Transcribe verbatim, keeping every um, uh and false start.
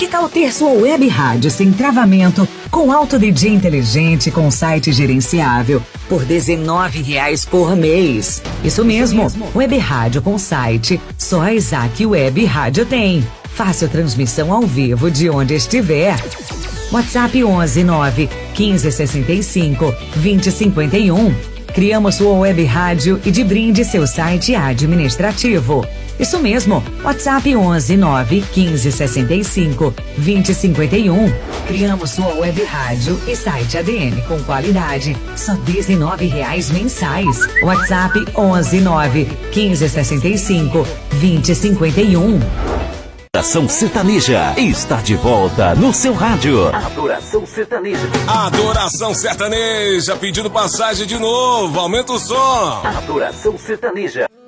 Que tal ter sua web rádio sem travamento, com alto D J inteligente, com site gerenciável, por dezenove reais por mês? Isso mesmo, Isso mesmo. Web rádio com site, só a Isaac Web Rádio tem. Fácil transmissão ao vivo de onde estiver. WhatsApp onze nove quinze sessenta e cinco vinte cinquenta e um. Criamos sua web rádio e de brinde seu site administrativo. Isso mesmo, WhatsApp onze nove quinze sessenta e cinco vinte cinquenta e um. Criamos sua web rádio e site A D M com qualidade, só dezenove reais mensais. WhatsApp onze nove quinze sessenta e cinco vinte cinquenta e um. Adoração Sertaneja está de volta no seu rádio. Adoração Sertaneja. Adoração Sertaneja, pedindo passagem de novo, aumenta o som. Adoração Sertaneja.